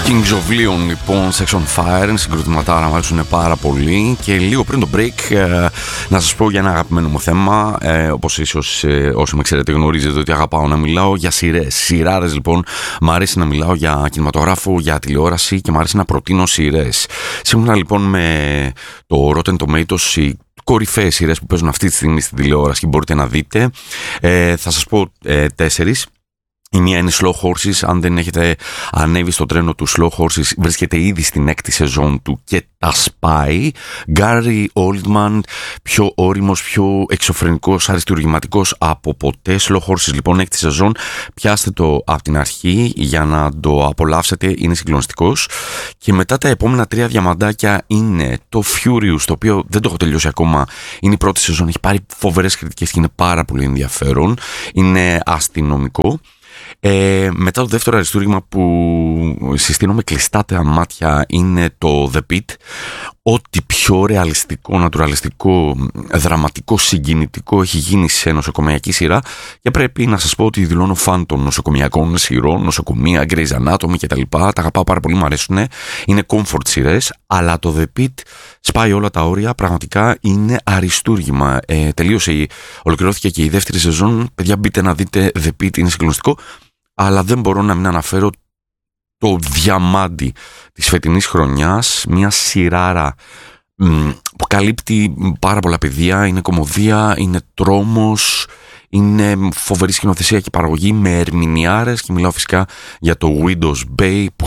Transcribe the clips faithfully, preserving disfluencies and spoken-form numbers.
Kings of Leon, λοιπόν, Sex on Fire, συγκροτηματάρα, μου αρέσουν πάρα πολύ. Και λίγο πριν το break, ε, να σας πω για ένα αγαπημένο μου θέμα. Ε, όπως ίσως ε, όσοι με ξέρετε γνωρίζετε ότι αγαπάω να μιλάω για σειρές. Σειράρες, λοιπόν, μου αρέσει να μιλάω για κινηματογράφο, για τηλεόραση και μου αρέσει να προτείνω σειρές. Σύμφωνα λοιπόν με το Rotten Tomatoes, οι κορυφαίες σειρές που παίζουν αυτή τη στιγμή στην τηλεόραση και μπορείτε να δείτε, ε, θα σας πω ε, τέσσερις. Η μία είναι Slow Horses. Αν δεν έχετε ανέβει στο τρένο του Slow Horses, βρίσκεται ήδη στην έκτη σεζόν του και τα σπάει. Gary Oldman, πιο όριμος, πιο εξωφρενικός, αριστουργηματικός από ποτέ. Slow Horses, λοιπόν, έκτη σεζόν. Πιάστε το από την αρχή για να το απολαύσετε, είναι συγκλονιστικός. Και μετά τα επόμενα τρία διαμαντάκια είναι το Furious, το οποίο δεν το έχω τελειώσει ακόμα. Είναι η πρώτη σεζόν, έχει πάρει φοβερές κριτικές και είναι πάρα πολύ ενδιαφέρον. Είναι αστυνομικό. Ε, μετά το δεύτερο αριστούργημα που συστήνω με κλειστά τα μάτια είναι το The Pitt. Ό,τι πιο ρεαλιστικό, νατουραλιστικό, δραματικό, συγκινητικό έχει γίνει σε νοσοκομιακή σειρά. Και πρέπει να σας πω ότι δηλώνω φαν των νοσοκομιακών σειρών, νοσοκομεία, Grey's Anatomy κτλ. Τα αγαπάω πάρα πολύ, μου αρέσουν. Είναι comfort σειρές, αλλά το The Pitt σπάει όλα τα όρια. Πραγματικά είναι αριστούργημα. Ε, τελείωσε, ολοκληρώθηκε και η δεύτερη σεζόν. Παιδιά, μπείτε να δείτε The Pitt, είναι συγκλονιστικό. Αλλά δεν μπορώ να μην αναφέρω το διαμάντι της φετινής χρονιάς, μια σειράρα μ, που καλύπτει πάρα πολλά πεδία. Είναι κωμωδία, είναι τρόμος, είναι φοβερή σκηνοθεσία και παραγωγή με ερμηνιάρες, και μιλάω φυσικά για το Widow's Bay που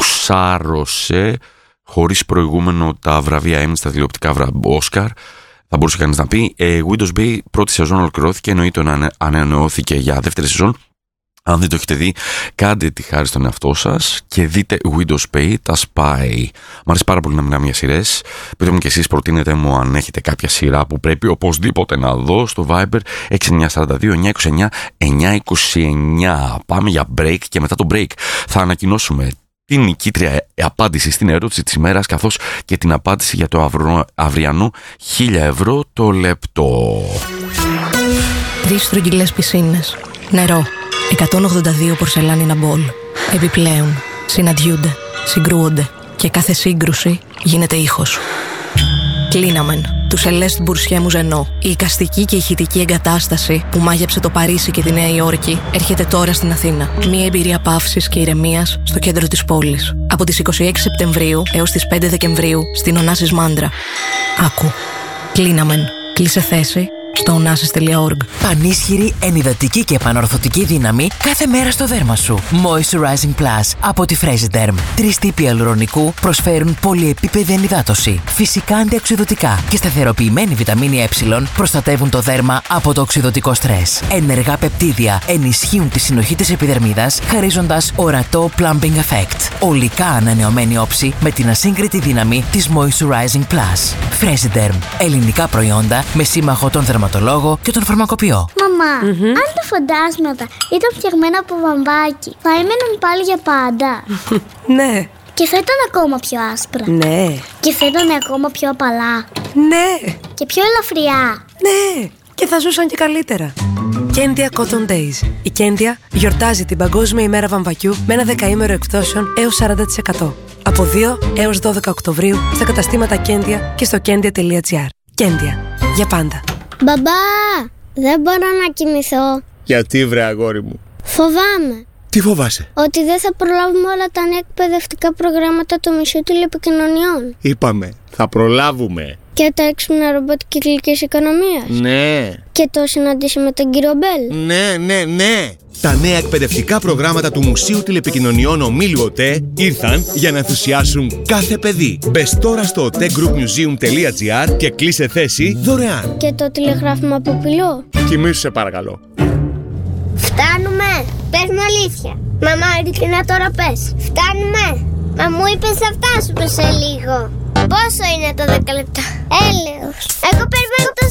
σάρωσε χωρίς προηγούμενο τα βραβεία Emmy, τα τηλεοπτικά βραβεία Oscar. Θα μπορούσε κανείς να πει. ε, Widow's Bay πρώτη σεζόν ολοκληρώθηκε, εννοείται να ανανεώθηκε για δεύτερη σεζόν. Αν δεν το έχετε δει, κάντε τη χάρη στον εαυτό σας και δείτε Widow's Bay, τα σπάει. Μ' αρέσει πάρα πολύ να μιλάμε για σειρές. Πείτε μου και εσείς, προτείνετε μου αν έχετε κάποια σειρά που πρέπει οπωσδήποτε να δω στο Viber έξι εννιά τέσσερα δύο εννιά δύο εννιά εννιά είκοσι εννιά. Πάμε για break και μετά το break θα ανακοινώσουμε την νικήτρια απάντηση στην ερώτηση της ημέρας, καθώς και την απάντηση για το αυριανό χίλια ευρώ το λεπτό. Τρεις στρογγυλές πισίνες, νερό, εκατόν ογδόντα δύο πορσελάνινα μπολ. Επιπλέον, συναντιούνται, συγκρούονται και κάθε σύγκρουση γίνεται ήχος. Κλίναμεν, του Σελέστ Μπουρσιέ Μουζενό. Η εικαστική και ηχητική εγκατάσταση που μάγεψε το Παρίσι και τη Νέα Υόρκη έρχεται τώρα στην Αθήνα. Μια εμπειρία παύσης και ηρεμίας στο κέντρο της πόλης. Από τις είκοσι έξι Σεπτεμβρίου έως τις πέντε Δεκεμβρίου στην Ωνάσης Μάντρα. Άκου. Κλίναμεν. Κλείσε θέση στο ονάσης τελεία org. Πανίσχυρη, ενυδατική και επανορθωτική δύναμη κάθε μέρα στο δέρμα σου. Moisturizing Plus από τη Fresiderm. Τρεις τύποι ιαλουρονικού προσφέρουν πολυεπίπεδη ενυδάτωση, φυσικά αντιοξυδωτικά και σταθεροποιημένη βιταμίνη Ε προστατεύουν το δέρμα από το οξυδωτικό στρες. Ενεργά πεπτίδια ενισχύουν τη συνοχή της επιδερμίδας, χαρίζοντας ορατό plumping effect. Ολικά ανανεωμένη όψη με την ασύγκριτη δύναμη της Moisturizing Plus. Fresiderm. Ελληνικά προϊόντα με σύμμαχο τον δερματολόγο και τον φαρμακοποιό. Μαμά, mm-hmm. αν τα φαντάσματα ήταν φτιαγμένα από βαμβάκι, θα έμεναν πάλι για πάντα? Ναι. Και θα ήταν ακόμα πιο άσπρα? Ναι. Και θα ήταν ακόμα πιο απαλά? Ναι. Και πιο ελαφριά? Ναι. Και θα ζούσαν και καλύτερα. Κέντια Cotton Days. Η Κέντια γιορτάζει την Παγκόσμια ημέρα βαμβακιού με ένα δεκαήμερο εκπτώσεων έως σαράντα τοις εκατό. Από δύο έως δώδεκα Οκτωβρίου στα καταστήματα Κέντια και στο κέντια τελεία τζι άρ. Κέντια. Για πάντα. Μπαμπά, δεν μπορώ να κοιμηθώ. Γιατί, βρε αγόρι μου? Φοβάμαι. Τι φοβάσαι? Ότι δεν θα προλάβουμε όλα τα νέα εκπαιδευτικά προγράμματα του Μουσείου Τηλεπικοινωνιών. Είπαμε, θα προλάβουμε. Και τα έξυπνα ρομπότ κυκλικής οικονομίας. Ναι. Και το συναντήσει με τον κύριο Μπέλ. Ναι, ναι, ναι. Τα νέα εκπαιδευτικά προγράμματα του Μουσείου Τηλεπικοινωνιών Ομίλου ΟΤΕ ήρθαν για να ενθουσιάσουν κάθε παιδί. Μπες τώρα στο otegroupmuseum τελεία τζι άρ και κλείσε θέση δωρεάν. Και το τηλεγράφημα Ποπηλό. Κοιμήσου σε παρακαλώ. Φτάνουμε. Πες μου αλήθεια. Μαμά, ειλικρινά τώρα πες. Φτάνουμε. Μα μου είπες θα φτάσουμε σε λίγο. Πόσο είναι το δέκα λεπτά? Έλεος. Εγώ περιμένω το